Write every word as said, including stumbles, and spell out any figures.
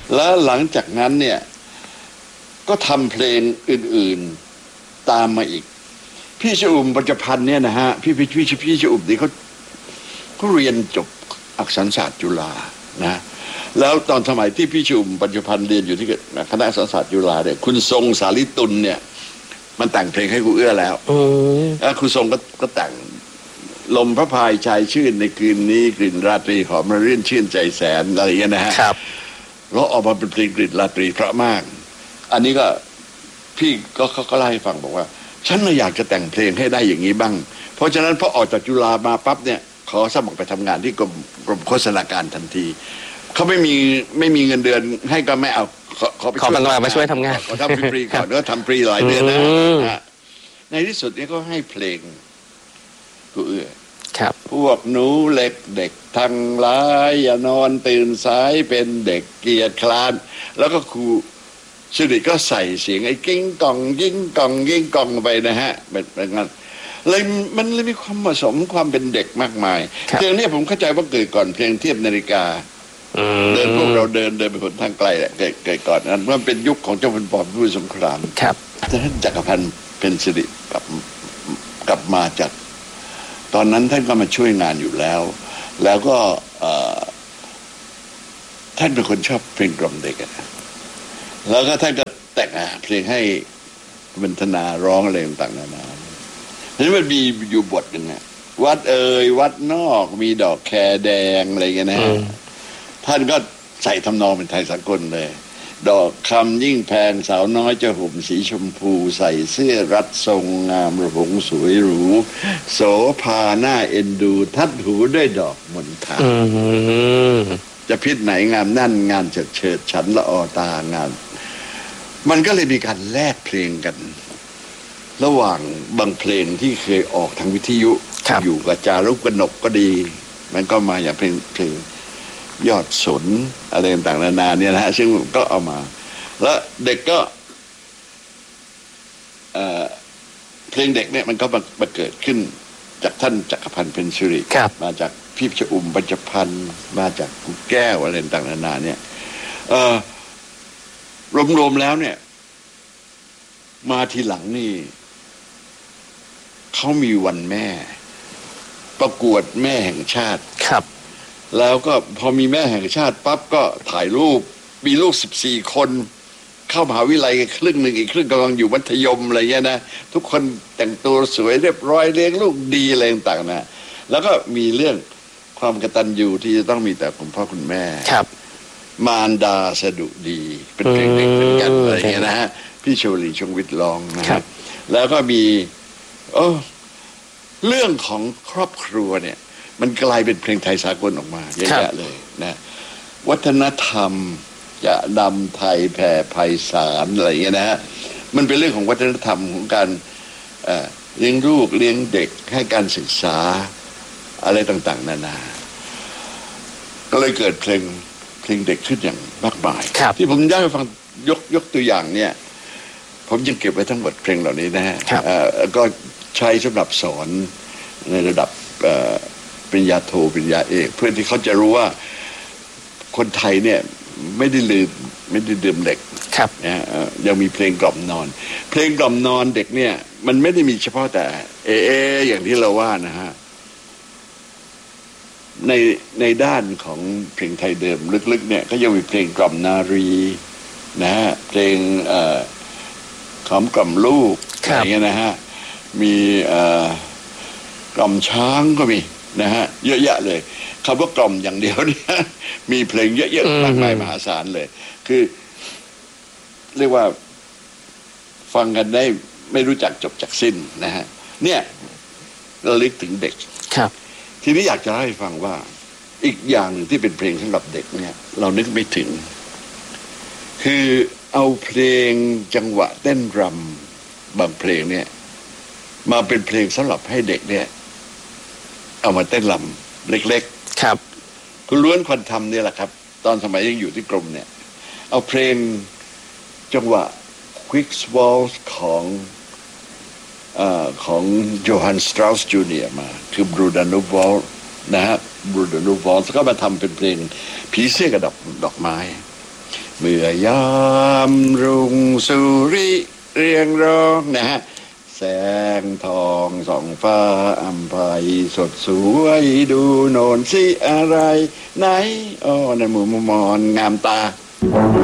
แล้วหลังจากนั้นเนี่ยก็ทำเพลงอื่นๆตามมาอีกพี่ชอุ่มปัญจพันธ์เนี่ยนะฮะพี่พี่พี่พี่ชอุ่มนี่เขาเขาเรียนจบอักษรศาสตร์จุฬานะแล้วตอนสมัยที่พี่ชอุ่มปัญจพันธ์เรียนอยู่ที่คณะอักษรศาสตร์จุฬาเนี่ยคุณทรงสาลิตุลเนี่ยมันแต่งเพลงให้ครูเอื้อแล้วแล้วครูทรงก็ก็แต่งลมพระพายชายชื่นในคืนนี้กลิ่นราตรีหอมระรื่นชื่นใจแสนอะไรอย่างเงี้ยนะฮะครับแล้วออกมาเป็นเพลงกลิ่นราตรีเพราะมากอันนี้ก็พี่ก็เขาก็เล่าให้ฟังบอกว่าฉันน่ะอยากจะแต่งเพลงให้ได้อย่างนี้บ้างเพราะฉะนั้นพอออกจากจุฬามาปั๊บเนี่ยขอสมัครไปทำงานที่กรมกรมโฆษณาการทันทีเขาไม่มีไม่มีเงินเดือนให้ก็ไม่เอาขอขอไปช่วยมาช่วยทำงานขอทำฟรีๆก่อนก็ทำฟรีหลายเดือนนะในที่สุดนี่ก็ให้เพลงกูเอื้อครับพวกหนูเล็กเด็กทั้งหลายอย่านอนตื่นสายเป็นเด็กเกียจคร้านแล้วก็ครูสุริก็ใส่เสียงไอ้กิ้งกองกิ้งกองกิ้งกองไปนะฮะเป็นแบบนั้นเลยมันเลยมีความผสมความเป็นเด็กมากมายเพลงนี้ผมเข้าใจว่าเกิดก่อนเพลงเทียบนาฬิกาเดินพวกเราเดินเดินไปคนทางไกลแหละเกิดเกิดก่อนนั้นมันเป็นยุคของเจ้าพลปอผู้สงครามครับท่านจักรพันธ์เป็นสิริกลับกลับมาจากตอนนั้นท่านก็มาช่วยงานอยู่แล้วแล้วก็ท่านเป็นคนชอบเพลงกล่อมเด็กนะแล้วก็ท่านก็แต่งเพลงให้บรรณนาร้องอะไรต่างๆนานาทีนี้มันมีอยู่บทหนึ่งนะวัดเอ่ยวัดนอกมีดอกแคแดงอะไรเงี้ยนะท่านก็ใส่ทำนองเป็นไทยสากลเลยดอกคำยิ่งแพงสาวน้อยจะห่มสีชมพูใส่เสื้อรัดทรงงามระหงสวยหรูโสภาหน้าเอ็นดูทัดหูด้วยดอกมณฑาจะพิษไหนงามนั่นงานเฉิดเฉิดฉันละออตางานมันก็เลยมีการแลกเพลงกันระหว่างบางเพลงที่เคยออกทางวิทยุอยู่กับจารุกกนกก็ดีมันก็มาอย่างเพลงเพลงยอดสนอะไรต่างๆนานาเนี่ยนะฮะซึ่งก็เอามาแล้วเด็กก็เอ่อเพลงเด็กเนี่ยมันก็มาเกิดขึ้นจากท่านจักรพันธ์เพ็ญสิริมาจากพี่ชอุ่มปัญจพันธ์มาจากกุแก้วอะไรต่างๆนานาเนี่ยเอ่อรวมๆแล้วเนี่ยมาทีหลังนี่เขามีวันแม่ประกวดแม่แห่งชาติครับแล้วก็พอมีแม่แห่งชาติปั๊บก็ถ่ายรูปมีลูกสิบสี่คนเข้ามหาวิทยาลัยครึ่งหนึ่งอีกครึ่งกำลังอยู่มัธยมอะไรเงี้ยนะทุกคนแต่งตัวสวยเรียบร้อยเลี้ยงลูกดีอะไรต่างๆนะแล้วก็มีเรื่องความกตัญญูที่จะต้องมีแต่คุณพ่อคุณแม่ครับมารดาสดุดีเป็นเพลงเด็กเหมือนกันอะไรเงี้ยนะฮะพี่โชลีชงวิทย์ร้องนะครับแล้วก็มีเออเรื่องของครอบครัวเนี่ยมันกลายเป็นเพลงไทยสากลออกมาเยอะแยะเลยนะวัฒนธรรมจะนำไทยแผ่ไพศาลอะไรเงี้ยนะฮะมันเป็นเรื่องของวัฒนธรรมของการเอ่อเลี้ยงลูกเลี้ยงเด็กให้การศึกษาอะไรต่างๆนานาก็เลยเกิดเพลงเพลงเด็กขึ้นอย่างมากมายที่ผมอยากให้ฟังยกยกตัวอย่างเนี่ยผมยังเก็บไว้ทั้งหมดเพลงเหล่านี้นะฮะก็ใช้สำหรับสอนในระดับปริญญาโทปริญญาเอกเพื่อที่เขาจะรู้ว่าคนไทยเนี่ยไม่ได้ลืมไม่ได้ดื่มเด็กนะยังมีเพลงกล่อมนอนเพลงกล่อมนอนเด็กเนี่ยมันไม่ได้มีเฉพาะแต่เอเออย่างที่เราว่านะฮะในในด้านของเพลงไทยเดิมลึกๆเนี่ยก็ยังมีเพลงกล่อมนารีนะฮะเพลงเอ่อขอมกล่อมลูกอะไรเงี้ยนะฮะมีเอ่อกล่อมช้างก็มีนะฮะเยอะแยะเลยคำว่ากล่อมอย่างเดียวเนี่ยมีเพลงเยอะๆมากมายมหาศาลเลยคือเรียกว่าฟังกันได้ไม่รู้จักจบจากสิ้นนะฮะเนี่ยเราลึกถึงเด็กครับทีนี้อยากจะให้ฟังว่าอีกอย่างหนึ่งที่เป็นเพลงสำหรับเด็กเนี่ยเรานึกไม่ถึงคือเอาเพลงจังหวะเต้นรำบางเพลงเนี่ยมาเป็นเพลงสำหรับให้เด็กเนี่ยเอามาเต้นรำเล็กๆครับคุณล้วนควันธรรมเนี่ยแหละครับตอนสมัยยังอยู่ที่กรมเนี่ยเอาเพลงจังหวะ Quick Waltz ของเอ่อของโยฮันสตราวส์จูเนียร์มาคือบรูดานูวอลนะฮะบรูดานูวอลก็มาทำเป็นเพลงผีเสื้อกับดอกดอกไม้เมื่อยามรุ่งสุริเรียงร้องนะฮะแสงทองส่องฟ้าอัมภัยสดสวยดูโนนสิอะไรไหนอ้อในหมู่มอนงามตา